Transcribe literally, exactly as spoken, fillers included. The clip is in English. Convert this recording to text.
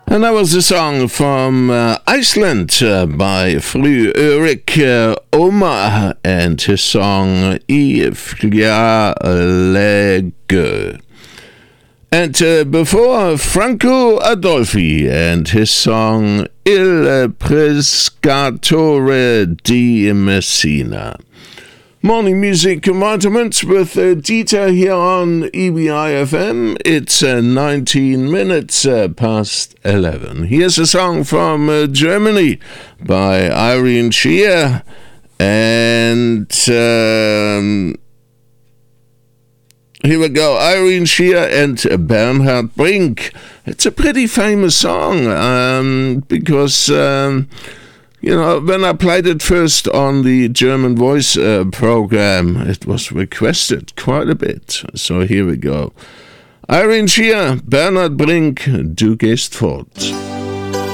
And that was a song from uh, Iceland uh, by Fru Ulrik uh, Omar and his song I Fjarlægge. And uh, before, Franco Adolfi and his song Il Pescatore di Messina. Morning music commandments with uh, Dieter here on E B I F M. It's uh, nineteen minutes uh, past eleven. Here's a song from uh, Germany by Irene Shear and um, here we go, Irene Shear and Bernhard Brink. It's a pretty famous song um, because... Um, You know, when I played it first on the German Voice uh, program, it was requested quite a bit. So here we go. Irene Shear, Bernhard Brink, Du gehst fort.